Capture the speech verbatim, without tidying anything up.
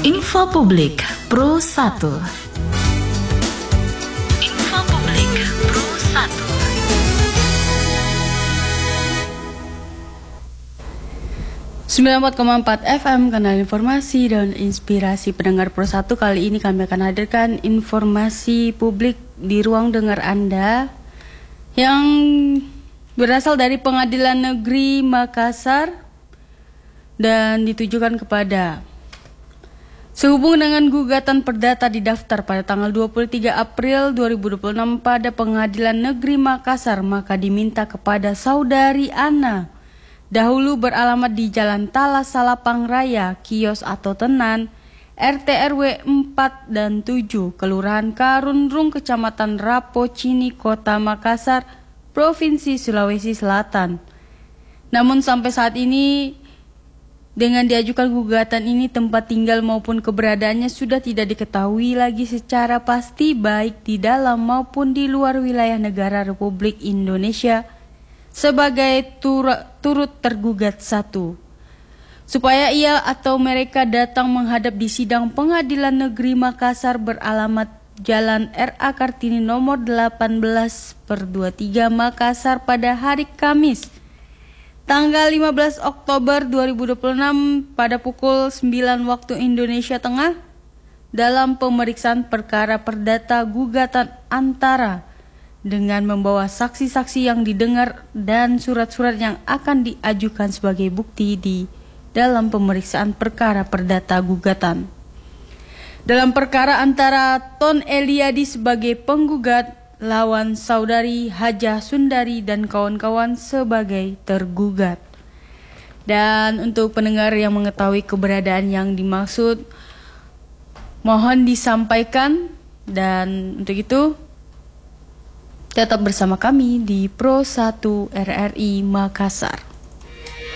Info Publik Pro satu. Info Publik Pro satu. sembilan puluh empat koma empat F M, kanal informasi dan inspirasi pendengar Pro satu. Kali ini kami akan hadirkan informasi publik di ruang dengar Anda yang berasal dari Pengadilan Negeri Makassar dan ditujukan kepada sehubung dengan gugatan perdata didaftar pada tanggal dua puluh tiga April dua ribu dua puluh enam pada Pengadilan Negeri Makassar, maka diminta kepada saudari Ana, dahulu beralamat di Jalan Talas Salapang Raya, Kios atau Tenan, R T R W empat dan tujuh, Kelurahan Karundrung, Kecamatan Rapocini, Kota Makassar, Provinsi Sulawesi Selatan. Namun sampai saat ini, dengan diajukan gugatan ini, tempat tinggal maupun keberadaannya sudah tidak diketahui lagi secara pasti, baik di dalam maupun di luar wilayah negara Republik Indonesia, sebagai tur- turut tergugat satu, supaya ia atau mereka datang menghadap di sidang Pengadilan Negeri Makassar beralamat Jalan R A Kartini nomor delapan belas per dua puluh tiga Makassar pada hari Kamis tanggal lima belas Oktober dua ribu dua puluh enam pada pukul sembilan waktu Indonesia Tengah dalam pemeriksaan perkara perdata gugatan antara dengan membawa saksi-saksi yang didengar dan surat-surat yang akan diajukan sebagai bukti di dalam pemeriksaan perkara perdata gugatan. Dalam perkara antara Ton Eliadi sebagai penggugat lawan saudari Hajah Sundari dan kawan-kawan sebagai tergugat. Dan untuk pendengar yang mengetahui keberadaan yang dimaksud, mohon disampaikan, dan untuk itu tetap bersama kami di Pro satu R R I Makassar.